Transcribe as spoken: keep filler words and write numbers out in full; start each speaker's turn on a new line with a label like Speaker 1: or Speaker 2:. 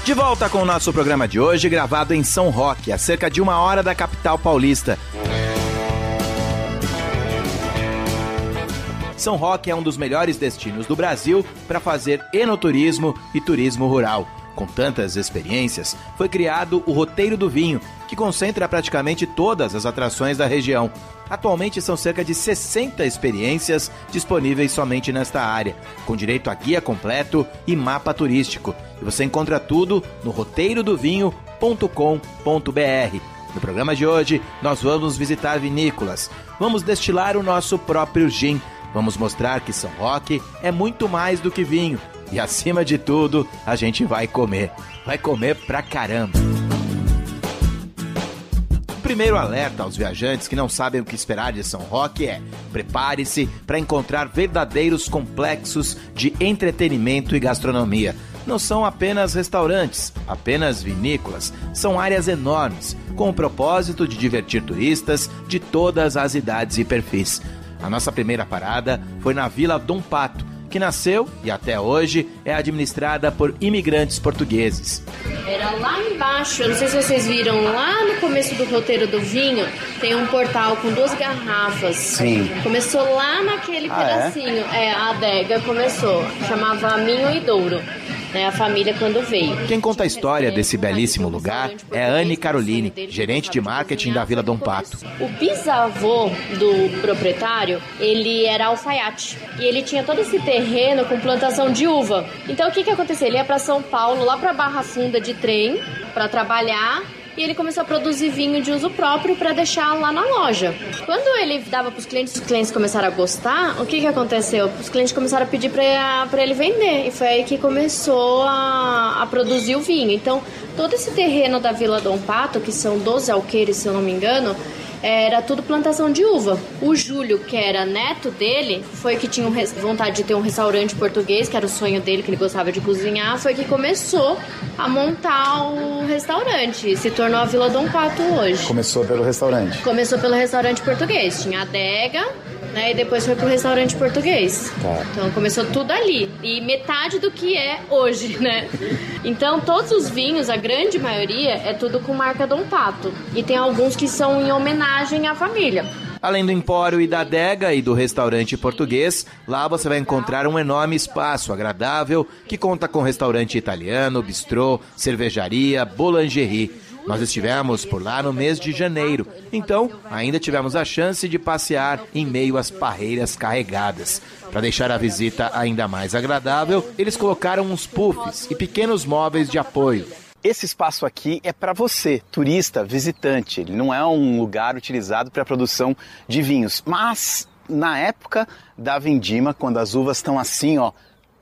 Speaker 1: De volta com o nosso programa de hoje, gravado em São Roque, a cerca de uma hora da capital paulista. São Roque é um dos melhores destinos do Brasil para fazer enoturismo e turismo rural. Com tantas experiências, foi criado o Roteiro do Vinho, que concentra praticamente todas as atrações da região. Atualmente são cerca de sessenta experiências disponíveis somente nesta área, com direito a guia completo e mapa turístico. E você encontra tudo no roteiro do vinho ponto com ponto b r. No programa de hoje, nós vamos visitar vinícolas, vamos destilar o nosso próprio gin, vamos mostrar que São Roque é muito mais do que vinho. E acima de tudo, a gente vai comer. Vai comer pra caramba. O primeiro alerta aos viajantes que não sabem o que esperar de São Roque é: prepare-se para encontrar verdadeiros complexos de entretenimento e gastronomia. Não são apenas restaurantes, apenas vinícolas. São áreas enormes, com o propósito de divertir turistas de todas as idades e perfis. A nossa primeira parada foi na Vila Dom Pato, que nasceu e até hoje é administrada por imigrantes portugueses.
Speaker 2: Era lá embaixo, eu não sei se vocês viram, lá no começo do Roteiro do Vinho, tem um portal com duas garrafas.
Speaker 3: Sim.
Speaker 2: Começou lá naquele ah, pedacinho. É? é, a adega começou, chamava Minho e Douro. Né, a família quando veio.
Speaker 1: Quem conta a história desse belíssimo lugar é a Anne Caroline, gerente de marketing da Vila Dom Pato.
Speaker 2: O bisavô do proprietário, ele era alfaiate. E ele tinha todo esse terreno com plantação de uva. Então o que que aconteceu? Ele ia para São Paulo, lá para Barra Funda de trem, para trabalhar. E ele começou a produzir vinho de uso próprio para deixar lá na loja. Quando ele dava para os clientes, os clientes começaram a gostar, o que que aconteceu? Os clientes começaram a pedir para ele vender. E foi aí que começou a, a produzir o vinho. Então, todo esse terreno da Vila Dom Pato, que são doze alqueires, se eu não me engano, era tudo plantação de uva. O Júlio, que era neto dele, foi que tinha vontade de ter um restaurante português, que era o sonho dele, que ele gostava de cozinhar, foi que começou a montar o restaurante. Se tornou a Vila Dom Pato hoje.
Speaker 3: Começou pelo restaurante?
Speaker 2: Começou pelo restaurante português. Tinha a adega, né, e depois foi pro restaurante português.
Speaker 3: Tá.
Speaker 2: Então começou tudo ali. E metade do que é hoje, né? Então todos os vinhos, a grande maioria, é tudo com marca Dom Pato. E tem alguns que são em homenagem à família.
Speaker 1: Além do empório e da adega e do restaurante português, lá você vai encontrar um enorme espaço agradável que conta com restaurante italiano, bistrô, cervejaria, boulangerie. Nós estivemos por lá no mês de janeiro, então ainda tivemos a chance de passear em meio às parreiras carregadas. Para deixar a visita ainda mais agradável, eles colocaram uns puffs e pequenos móveis de apoio.
Speaker 3: Esse espaço aqui é para você, turista, visitante. Ele não é um lugar utilizado para a produção de vinhos. Mas, na época da vindima, quando as uvas estão assim, ó,